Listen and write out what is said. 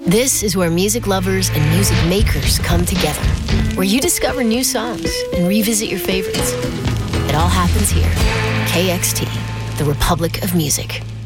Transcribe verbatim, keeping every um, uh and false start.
This is where music lovers and music makers come together, where you discover new songs and revisit your favorites. It all happens here. K X T, the Republic of Music.